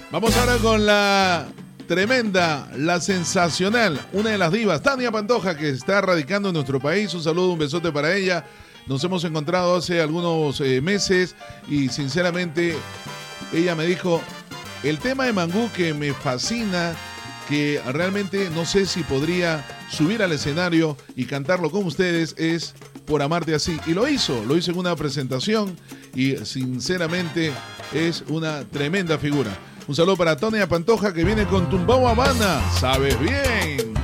Vamos ahora con la tremenda, la sensacional, una de las divas, Tania Pantoja, que está radicando en nuestro país. Un saludo, un besote para ella. Nos hemos encontrado hace algunos meses y sinceramente ella me dijo, el tema de Mangú que me fascina, que realmente no sé si podría subir al escenario y cantarlo con ustedes, es Por Amarte Así. Y lo hizo en una presentación y sinceramente es una tremenda figura. Un saludo para Tania Pantoja, que viene con Tumbao Habana. ¿Sabes bien?